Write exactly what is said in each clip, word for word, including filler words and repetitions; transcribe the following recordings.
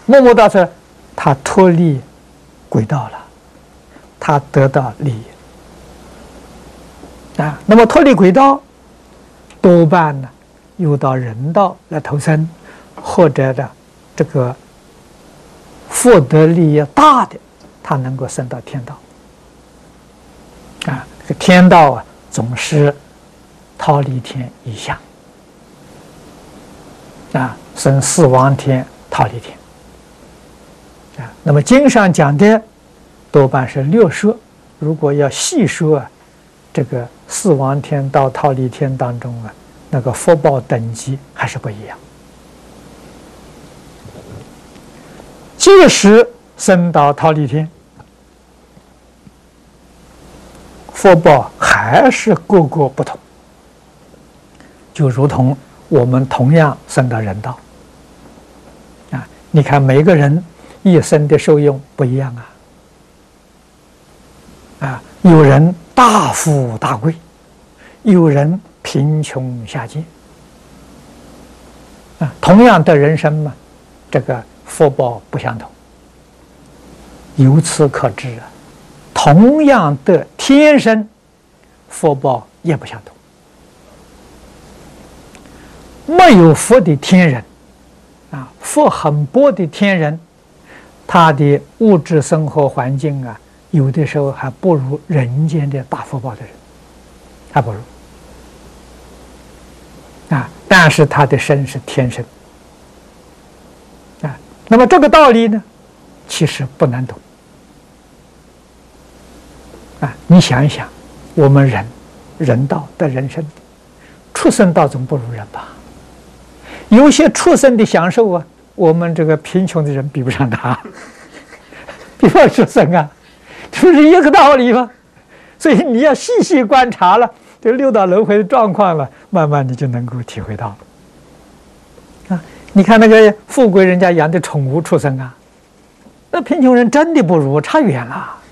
默默到这，他脱离轨道了，他得到利益啊。那么脱离轨道，多半呢又到人道来投生，或者的这个福德利益大的，他能够升到天道啊。这个天道啊，总是忉利天以下啊，升四王天、忉利天啊。那么经上讲的多半是六说，如果要细说啊，这个四王天到忉利天当中啊，那个福报等级还是不一样。即使升到忉利天，福报还是各个不同，就如同我们同样升到人道啊，你看每个人一生的受用不一样啊，啊，有人大富大贵，有人贫穷下贱啊，同样的人生嘛，这个福报不相同。由此可知啊，同样的天生，福报也不相同。没有福的天人啊，福很薄的天人，他的物质生活环境啊，有的时候还不如人间的大福报的人，还不如啊。但是他的生是天生啊。那么这个道理呢，其实不难懂啊。你想一想，我们人人道的人生，畜生道总不如人吧？有些畜生的享受啊，我们这个贫穷的人比不上他，比不上畜生啊，这不是一个道理吗？所以你要细细观察了这六道轮回的状况了，慢慢你就能够体会到了啊。你看那个富贵人家养的宠物畜生啊，那贫穷人真的不如，差远了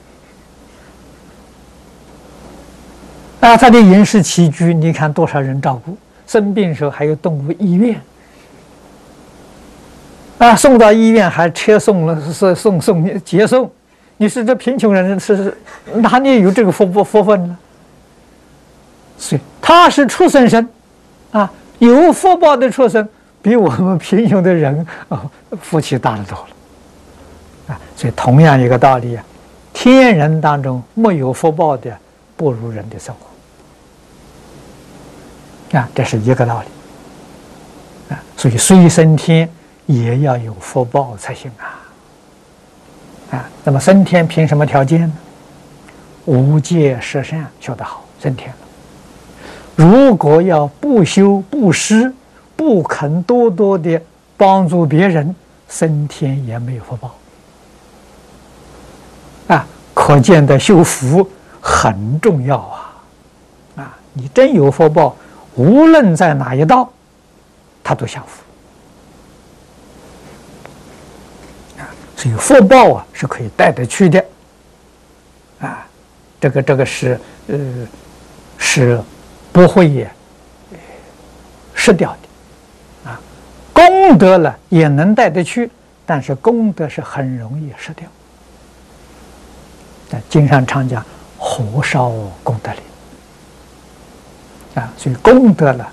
啊。他的饮食起居，你看多少人照顾，生病时候还有动物医院。啊，送到医院还车送了，是送送接送，你是这贫穷人是哪里有这个福福福分呢？所以他是畜生身，啊，有福报的畜生比我们贫穷的人啊福气大得多了，啊，所以同样一个道理啊，天人当中没有福报的不如人的生活，啊，这是一个道理，啊，所以虽升天也要有福报才行啊！啊，那么升天凭什么条件呢？无戒十善修得好，升天了。如果要不修不施，不肯多多的帮助别人，升天也没有福报。啊，可见的修福很重要啊！啊，你真有福报，无论在哪一道，他都享福。所以福报啊是可以带得去的，啊，这个这个是呃是不会也失掉的，啊，功德了也能带得去，但是功德是很容易失掉。在经上常讲火烧功德林，啊，所以功德了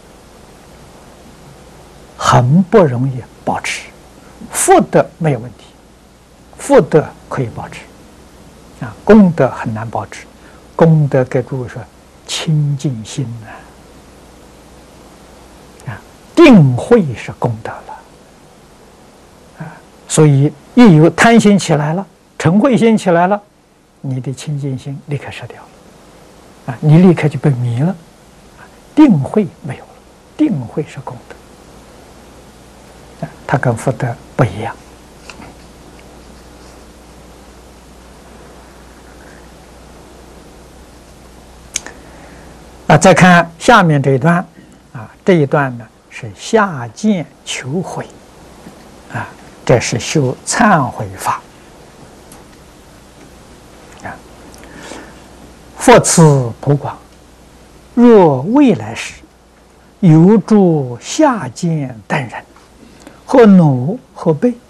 很不容易保持，福德没有问题。福德可以保持，啊，功德很难保持。功德给诸位说，清净心啊，啊，定慧是功德了，啊，所以一有贪心起来了，嗔恚心起来了，你的清净心立刻失掉了，啊，你立刻就被迷了，定慧没有了，定慧是功德，啊，它跟福德不一样。啊，再看下面这一段，啊，这一段呢是下贱求悔，啊，这是修忏悔法，啊，佛慈普广，若未来世有诸下贱等人，或奴或婢，